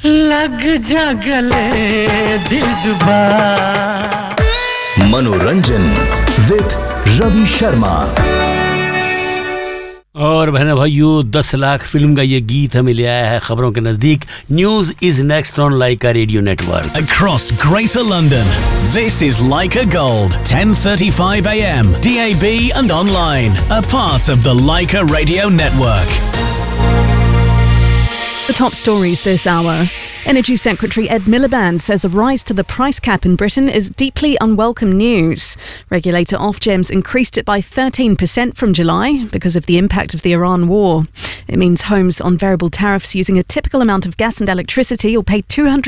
लग जा गले दिल जुबा। मनोरंजन विद रवि शर्मा। और बहना भाइयों, 10 लाख फिल्म का ये गीत हमें ले आया है खबरों के नजदीक। News is next on Lyca radio network. Across Greater London, this is Laika Gold, 10:35 a.m. DAB and online, a part of the Laika Radio Network. The top stories this hour. Energy Secretary Ed Miliband says a rise to the price cap in Britain is deeply unwelcome news. Regulator Ofgem's increased it by 13% from July because of the impact of the Iran war. It means homes on variable tariffs using a typical amount of gas and electricity will pay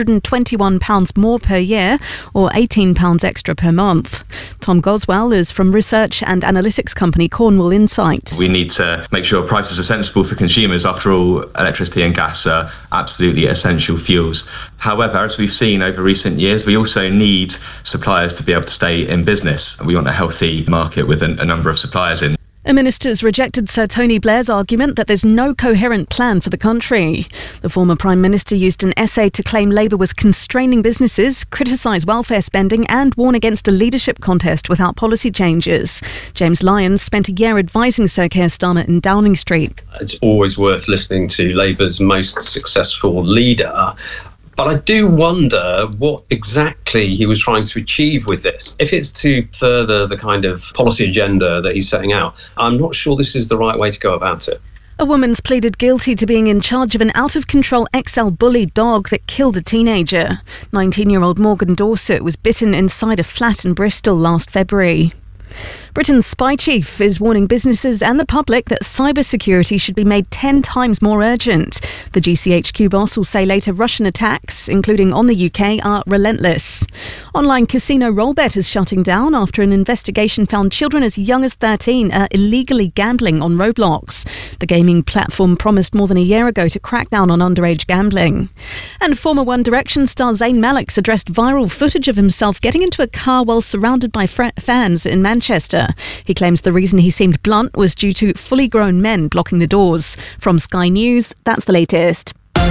£221 more per year or £18 extra per month. Tom Goswell is from research and analytics company Cornwall Insight. We need to make sure prices are sensible for consumers. After all, electricity and gas are absolutely essential fuels. However, as we've seen over recent years, we also need suppliers to be able to stay in business. We want a healthy market with a number of suppliers in. A minister's rejected Sir Tony Blair's argument that there's no coherent plan for the country. The former Prime Minister used an essay to claim Labour was constraining businesses, criticise welfare spending and warn against a leadership contest without policy changes. James Lyons spent a year advising Sir Keir Starmer in Downing Street. It's always worth listening to Labour's most successful leader. But I do wonder what exactly he was trying to achieve with this. If it's to further the kind of policy agenda that he's setting out, I'm not sure this is the right way to go about it. A woman's pleaded guilty to being in charge of an out-of-control XL bully dog that killed a teenager. 19-year-old Morgan Dorset was bitten inside a flat in Bristol last February. Britain's spy chief is warning businesses and the public that cybersecurity should be made 10 times more urgent. The GCHQ boss will say later Russian attacks, including on the UK, are relentless. Online casino Rollbet is shutting down after an investigation found children as young as 13 are illegally gambling on Roblox. The gaming platform promised more than a year ago to crack down on underage gambling. And former One Direction star Zayn Malik addressed viral footage of himself getting into a car while surrounded by fans in Manchester. He claims the reason he seemed blunt was due to fully grown men blocking the doors. From Sky News, that's the latest.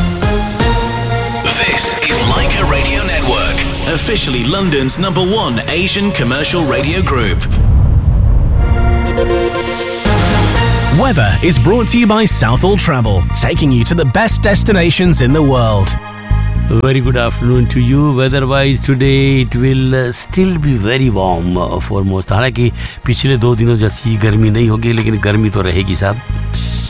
This is Laika Radio Network, officially London's #1 Asian commercial radio group. Weather is brought to you by Southall Travel, taking you to the best destinations in the world. Very good afternoon to you. Weather-wise today it will still be very warm for most. हालांकि पिछले 2 दिनों जैसी गर्मी नहीं होगी, लेकिन गर्मी तो रहेगी साहब.